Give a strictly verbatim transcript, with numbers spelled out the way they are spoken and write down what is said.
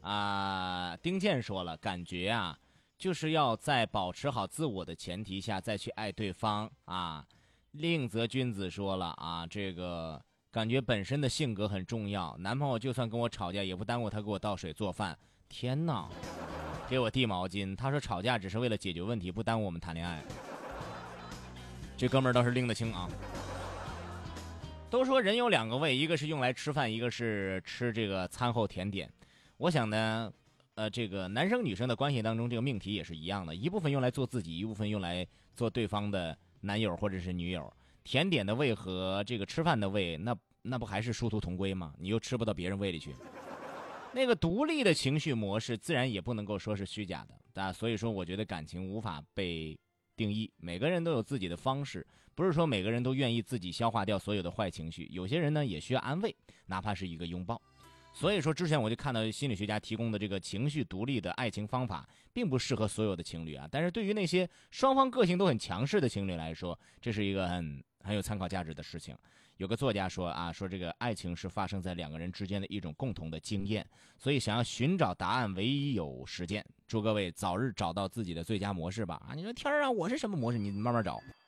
啊，丁健说了，感觉啊，就是要在保持好自我的前提下再去爱对方啊。令则君子说了啊，这个感觉本身的性格很重要，男朋友就算跟我吵架，也不耽误他给我倒水做饭。天哪，给我递毛巾。他说吵架只是为了解决问题，不耽误我们谈恋爱。这哥们儿倒是拎得清啊。都说人有两个胃，一个是用来吃饭，一个是吃这个餐后甜点。我想呢，呃，这个男生女生的关系当中，这个命题也是一样的，一部分用来做自己，一部分用来做对方的男友或者是女友。甜点的胃和这个吃饭的胃，那那不还是殊途同归吗？你又吃不到别人胃里去。那个独立的情绪模式，自然也不能够说是虚假的啊。所以说，我觉得感情无法被定义，每个人都有自己的方式，不是说每个人都愿意自己消化掉所有的坏情绪，有些人呢也需要安慰，哪怕是一个拥抱。所以说之前我就看到心理学家提供的这个情绪独立的爱情方法并不适合所有的情侣啊，但是对于那些双方个性都很强势的情侣来说，这是一个很很有参考价值的事情。有个作家说啊，说这个爱情是发生在两个人之间的一种共同的经验，所以想要寻找答案唯有实践。祝各位早日找到自己的最佳模式吧。啊，你说天啊，我是什么模式？你慢慢找。